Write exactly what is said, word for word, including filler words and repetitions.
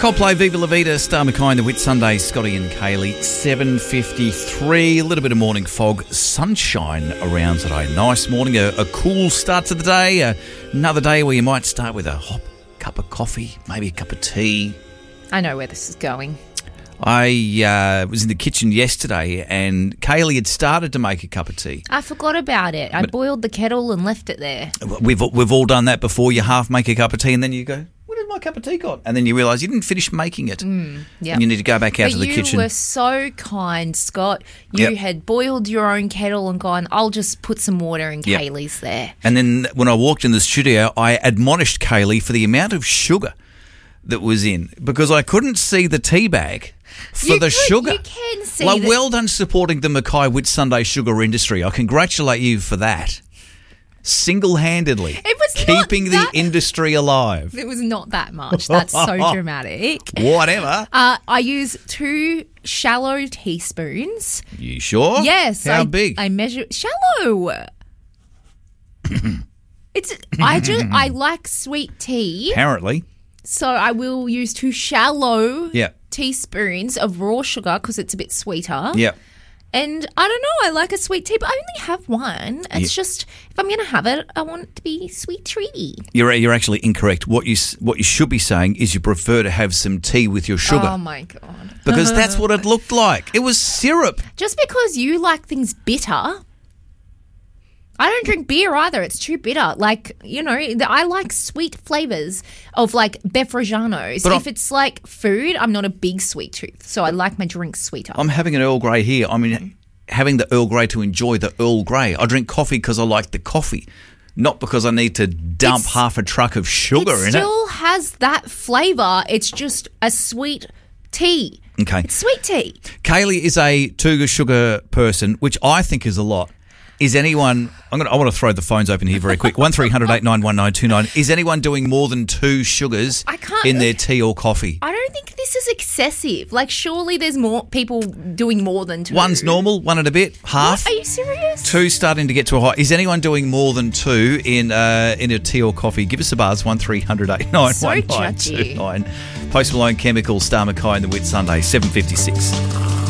Coldplay, Viva La Vida, Star McKay, The Whit Sunday, Scotty and Kaylee, seven fifty-three. A little bit of morning fog, sunshine around today. Nice morning, a, a cool start to the day. Uh, another day where you might start with a hot cup of coffee, maybe a cup of tea. I know where this is going. I uh, was in the kitchen yesterday and Kaylee had started to make a cup of tea. I forgot about it. I but boiled the kettle and left it there. We've we've all done that before. You half make a cup of tea and then you go, where did my cup of tea go? And then you realise you didn't finish making it. Mm, yep. And you need to go back out but to the you kitchen. You were so kind, Scott. You yep. had boiled your own kettle and gone, I'll just put some water in yep. Kaylee's there. And then when I walked in the studio, I admonished Kaylee for the amount of sugar that was in because I couldn't see the tea bag for you the could, sugar. You can see Well, that. well done supporting the McKay Whit Sunday sugar industry. I congratulate you for that. Single-handedly it was keeping that, the industry alive. It was not that much. That's so dramatic. Whatever. Uh, I use two shallow teaspoons. You sure? Yes. How I, big? I measure shallow. It's I just I like sweet tea. Apparently. So I will use two shallow yeah. teaspoons of raw sugar because it's a bit sweeter. Yeah. And I don't know, I like a sweet tea, but I only have one. It's yeah. just, if I'm going to have it, I want it to be sweet treaty. You're you're actually incorrect. What you what you should be saying is you prefer to have some tea with your sugar. Oh, my God. Because that's what it looked like. It was syrup. Just because you like things bitter, I don't drink beer either. It's too bitter. Like, you know, I like sweet flavours of like Befragianos. But if I'm, it's like food, I'm not a big sweet tooth. So I like my drinks sweeter. I'm having an Earl Grey here. I mean, having the Earl Grey to enjoy the Earl Grey. I drink coffee because I like the coffee, not because I need to dump it's, half a truck of sugar it in it. It still has that flavour. It's just a sweet tea. Okay. It's sweet tea. Kaylee is a two sugar person, which I think is a lot. Is anyone, I'm gonna, I want to throw the phones open here very quick. one three hundred eight nine one nine two nine. Is anyone doing more than two sugars I can't, in their tea or coffee? I don't think this is excessive. Like, surely there's more people doing more than two. One's normal, one and a bit, half. What? Are you serious? Two starting to get to a high. Is anyone doing more than two in uh, in a tea or coffee? Give us a buzz, one three hundred eight nine one nine two nine. Post Malone, Chemical, Star McKay and The Whit Sunday, seven fifty-six.